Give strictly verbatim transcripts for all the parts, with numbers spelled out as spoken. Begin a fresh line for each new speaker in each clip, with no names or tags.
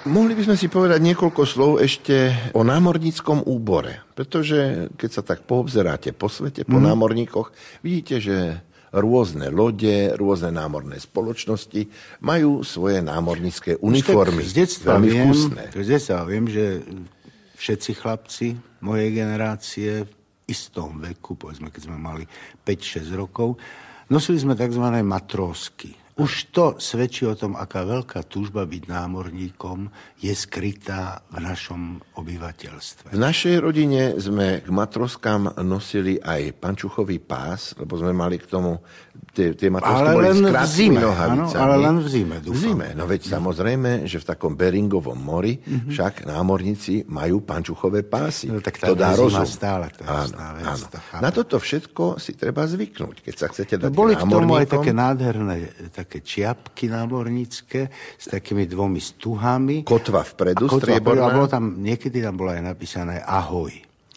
Mohli by sme si povedať niekoľko slov ešte o námorníckom úbore, pretože keď sa tak poobzeráte po svete, po mm. námorníkoch, vidíte, že rôzne lode, rôzne námorné spoločnosti majú svoje námornícke uniformy.
Z detstva
veľmi
viem,
vkusné.
z detstva viem, že všetci chlapci mojej generácie v istom veku, povedzme, keď sme mali päť šesť rokov, nosili sme tzv. Matrósky. Už to svedčí o tom, aká veľká túžba byť námorníkom je skrytá v našom obyvateľstve.
V našej rodine sme k matroskám nosili aj pančuchový pás, lebo sme mali k tomu tie, tie matrosky
ale
boli
len
s
v
krátkymi
zime,
nohavicami.
Áno, ale len v zime, dúfam.
V zime, no veď samozrejme, že v takom Beringovom mori mm-hmm. však námorníci majú pančuchové pásy.
No, tak
to dá rozum.
Stále, to
áno,
vec,
áno.
To
Na toto všetko si treba zvyknúť, keď sa chcete dať
no, boli k tomu aj
námorníkom.
také nádherné také čiapky námornícke s takými dvomi stuhami.
Kotva vpredu,
kotva
strieborná.
A bolo tam, niekedy tam bolo aj napísané ahoj.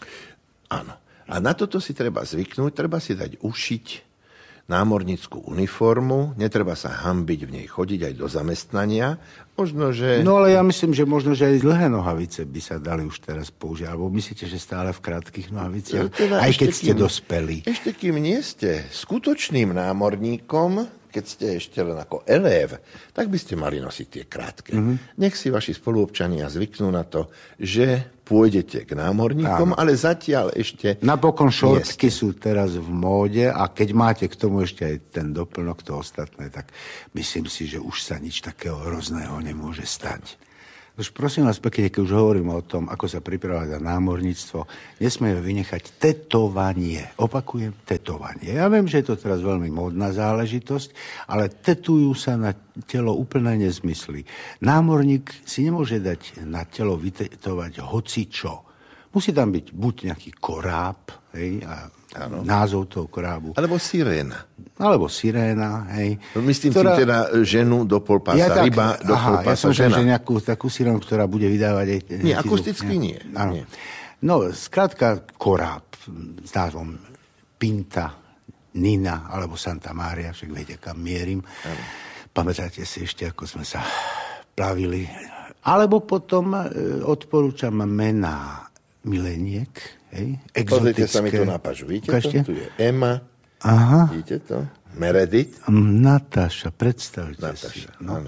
Áno. A na toto si treba zvyknúť, treba si dať ušiť námornícku uniformu, netreba sa hanbiť v nej chodiť aj do zamestnania. Možno, že...
No ale ja myslím, že možno, že aj dlhé nohavice by sa dali už teraz použiť. Alebo myslíte, že stále v krátkych nohaviciach?
Teda
aj keď
kým,
ste dospeli.
Ešte kým nie ste skutočným námorníkom, keď ste ešte len ako elév, tak by ste mali nosiť tie krátke. Mm-hmm. Nech si vaši spoluobčania zvyknú na to, že pôjdete k námorníkom, áno. ale zatiaľ ešte...
Napokon šortky sú teraz v móde a keď máte k tomu ešte aj ten doplnok, to ostatné, tak myslím si, že už sa nič takého hrozného nemôže stať. Už prosím vás pekne, keď už hovorím o tom, ako sa pripravovať na námorníctvo, nesmieme vynechať tetovanie. Opakujem, tetovanie. Ja viem, že je to teraz veľmi módna záležitosť, ale tetujú sa na telo úplné nezmysly. Námorník si nemôže dať na telo vytetovať hocičo. Musí tam byť buď nejaký koráb, hej, a ano. Názov toho korábu.
Alebo siréna.
Alebo siréna, hej.
Myslím ktorá... tým teda ženu do polpása, ja tak, ryba do
aha,
polpása,
ja som
žena.
Že nejakú takú sirénu, ktorá bude vydávať aj...
Nie, akusticky nie. nie.
No, skrátka koráb s názvom Pinta, Nina alebo Santa Mária, však viete, kam mierim. Ano. Pamätáte si ešte, ako sme sa plavili. Alebo potom e, odporúčam mená mileniek, hej, exotické.
Pozrite sa mi tu na pažu, vidíte
Ukážte?
to? Tu je Emma,
aha.
vidíte to? Meredith.
Natáša, predstavte
Natáša,
si. No.
áno.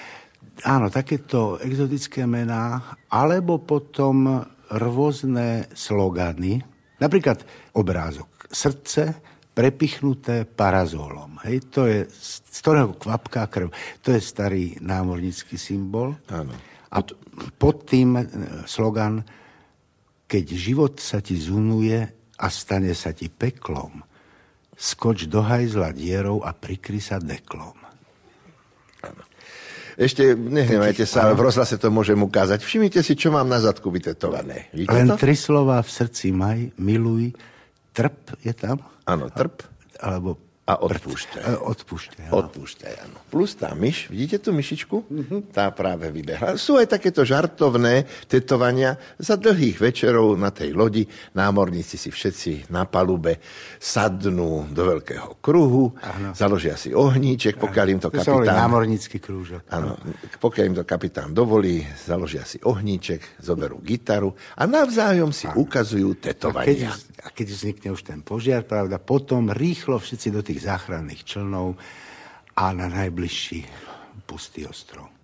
Áno, takéto exotické mená, alebo potom rôzne slogany, napríklad obrázok srdce prepichnuté parazolom. Hej, to je, z ktorého kvapká krv. To je starý námornícky symbol.
Áno.
A pod tým slogan keď život sa ti zunuje a stane sa ti peklom, skoč do hajzla dierou a prikry sa deklom.
Ešte nehnevajte sa, ale v rozhlase to môžem ukázať. Všimnite si, čo mám na zadku vytetované. Vidíte
Len
to?
tri slová v srdci maj, miluj, trp je tam?
Áno, trp.
Alebo
a odpúšťaj.
Odpúšťaj,
Odpúšťaj, áno. Plus tá myš, vidíte tú myšičku? Mm-hmm. Tá práve vybehla. Sú aj takéto žartovné tetovania za dlhých večerov na tej lodi. Námorníci si všetci na palube sadnú do veľkého kruhu, ano. Založia si ohníček, pokiaľ im to kapitán...
námornícky krúžok.
Áno, pokiaľ im to kapitán dovolí, založia si ohníček, zoberú gitaru a navzájom si ano. Ukazujú tetovania.
A keď, a keď vznikne už ten požiar, pravda, potom rýchlo všetci do tých záchranných člnov a na najbližší pustý ostrov.